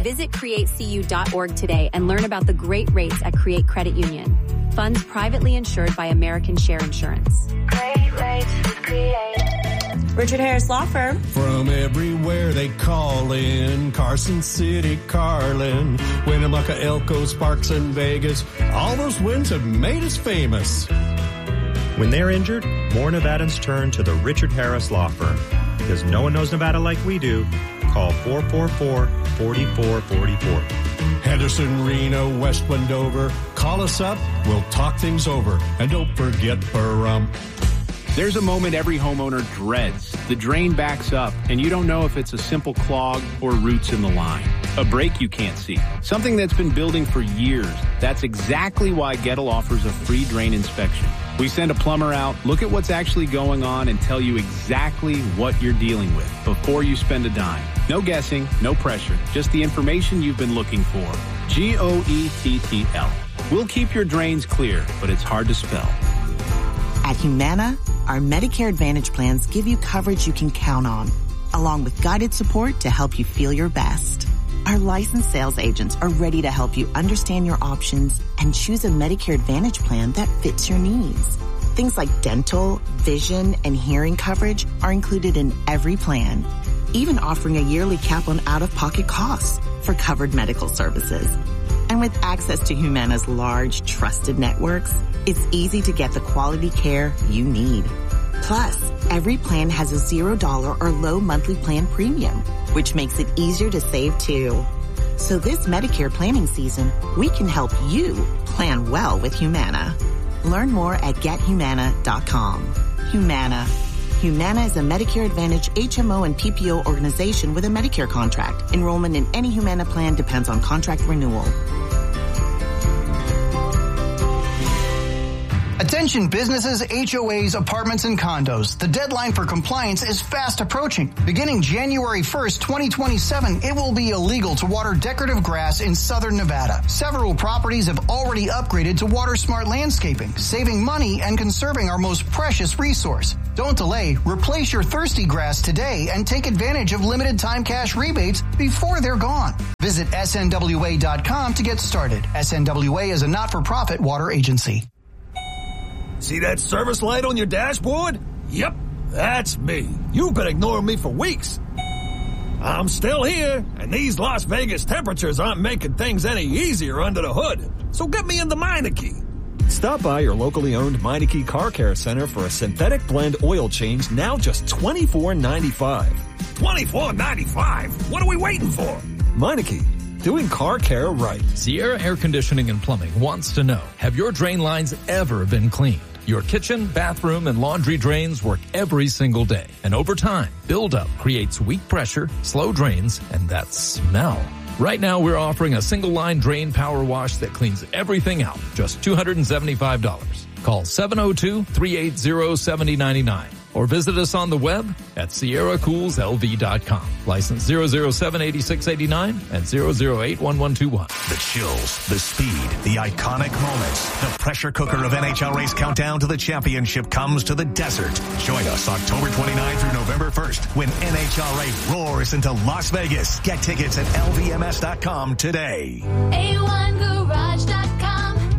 Visit createcu.org today and learn about the great rates at Create Credit Union. Funds privately insured by American Share Insurance. Great rates with Create. Richard Harris Law Firm. From everywhere they call in, Carson City, Carlin, Winnemucca, Elko, Sparks, and Vegas. All those wins have made us famous. When they're injured, more Nevadans turn to the Richard Harris Law Firm. Because no one knows Nevada like we do. Call 444-4444. Henderson, Reno, West Wendover. Call us up. We'll talk things over. And don't forget Pahrump. There's a moment every homeowner dreads. The drain backs up, and you don't know if it's a simple clog or roots in the line. A break you can't see. Something that's been building for years. That's exactly why Gettle offers a free drain inspection. We send a plumber out, look at what's actually going on, and tell you exactly what you're dealing with before you spend a dime. No guessing, no pressure, just the information you've been looking for. GOETTL. We'll keep your drains clear, but it's hard to spell. At Humana, our Medicare Advantage plans give you coverage you can count on, along with guided support to help you feel your best. Our licensed sales agents are ready to help you understand your options and choose a Medicare Advantage plan that fits your needs. Things like dental, vision, and hearing coverage are included in every plan, even offering a yearly cap on out-of-pocket costs for covered medical services. And with access to Humana's large, trusted networks, it's easy to get the quality care you need. Plus, every plan has a $0 or low monthly plan premium, which makes it easier to save too. So this Medicare planning season, we can help you plan well with Humana. Learn more at gethumana.com. Humana. Humana is a Medicare Advantage HMO and PPO organization with a Medicare contract. Enrollment in any Humana plan depends on contract renewal. Attention businesses, HOAs, apartments, and condos. The deadline for compliance is fast approaching. Beginning January 1st, 2027, it will be illegal to water decorative grass in southern Nevada. Several properties have already upgraded to water-smart landscaping, saving money and conserving our most precious resource. Don't delay. Replace your thirsty grass today and take advantage of limited-time cash rebates before they're gone. Visit snwa.com to get started. SNWA is a not-for-profit water agency. See that service light on your dashboard? Yep, that's me. You've been ignoring me for weeks. I'm still here, and these Las Vegas temperatures aren't making things any easier under the hood. So get me in the Meineke. Stop by your locally owned Meineke Car Care Center for a synthetic blend oil change, now just $24.95. $24.95? What are we waiting for? Meineke. Doing car care right. Sierra Air Conditioning and Plumbing wants to know, have your drain lines ever been cleaned? Your kitchen, bathroom, and laundry drains work every single day. And over time, buildup creates weak pressure, slow drains, and that smell. Right now, we're offering a single-line drain power wash that cleans everything out. Just $275. Call 702-380-7099. Or visit us on the web at SierraCoolsLV.com. License 0078689 and 0081121. The chills, the speed, the iconic moments. The pressure cooker of NHL Race Countdown to the Championship comes to the desert. Join us October 29 through November 1st when NHRA roars into Las Vegas. Get tickets at LVMS.com today. A1Garage.com.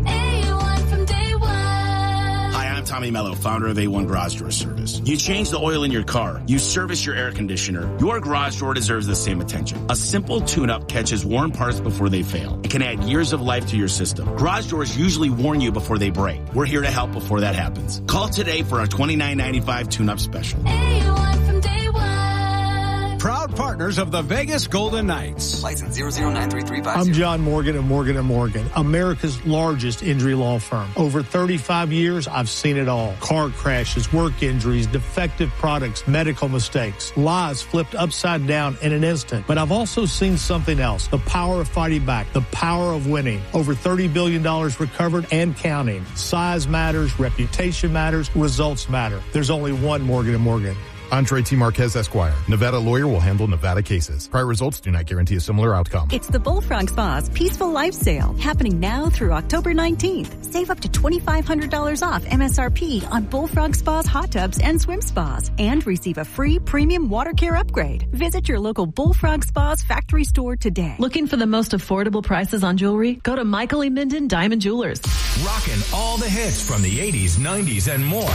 Tommy Mello, founder of A1 Garage Door Service. You change the oil in your car. You service your air conditioner. Your garage door deserves the same attention. A simple tune-up catches worn parts before they fail. It can add years of life to your system. Garage doors usually warn you before they break. We're here to help before that happens. Call today for our $29.95 tune-up special. A1 from day one. Proud partners of the Vegas Golden Knights. License 0093350. I'm John Morgan of Morgan & Morgan, America's largest injury law firm. Over 35 years, I've seen it all. Car crashes, work injuries, defective products, medical mistakes, lives flipped upside down in an instant. But I've also seen something else, the power of fighting back, the power of winning. Over $30 billion recovered and counting. Size matters, reputation matters, results matter. There's only one Morgan & Morgan. Andre T. Marquez, Esquire. Nevada lawyer will handle Nevada cases. Prior results do not guarantee a similar outcome. It's the Bullfrog Spa's Peaceful Life Sale, happening now through October 19th. Save up to $2,500 off MSRP on Bullfrog Spa's hot tubs and swim spas, and receive a free premium water care upgrade. Visit your local Bullfrog Spa's factory store today. Looking for the most affordable prices on jewelry? Go to Michael E. Minden Diamond Jewelers. Rocking all the hits from the 80s, 90s, and more.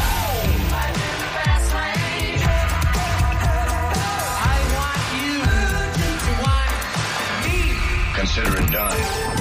Consider it done.